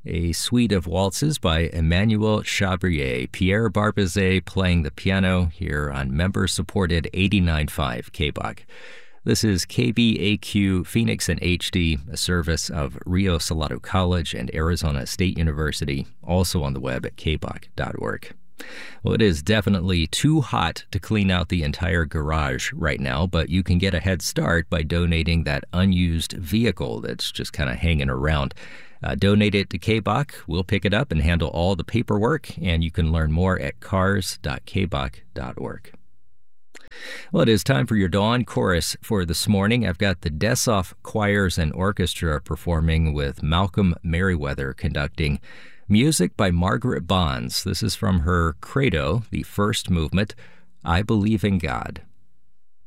a suite of waltzes by Emmanuel Chabrier, Pierre Barbizet playing the piano here on member-supported 89.5 KBOK. This is KBAQ Phoenix and HD, a service of Rio Salado College and Arizona State University, also on the web at kbok.org. Well, it is definitely too hot to clean out the entire garage right now, but you can get a head start by donating that unused vehicle that's just kind of hanging around. Donate it to KBOK. We'll pick it up and handle all the paperwork, and you can learn more at cars.kbok.org. Well, it is time for your Dawn Chorus for this morning. I've got the Dessoff Choirs and Orchestra performing with Malcolm Merriweather conducting. Music by Margaret Bonds. This is from her Credo, the first movement, I Believe in God.